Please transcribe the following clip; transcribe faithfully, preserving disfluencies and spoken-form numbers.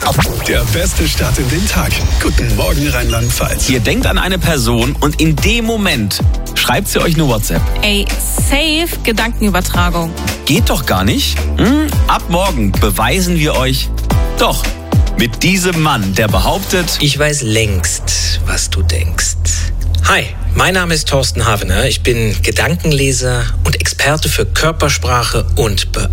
Der beste Start in den Tag. Guten Morgen Rheinland-Pfalz. Ihr denkt an eine Person und in dem Moment schreibt sie euch eine WhatsApp. Ey, safe Gedankenübertragung. Geht doch gar nicht. Hm? Ab morgen beweisen wir euch doch. Mit diesem Mann, der behauptet, ich weiß längst, was du denkst. Hi, mein Name ist Thorsten Havener. Ich bin Gedankenleser und Experte für Körpersprache und Be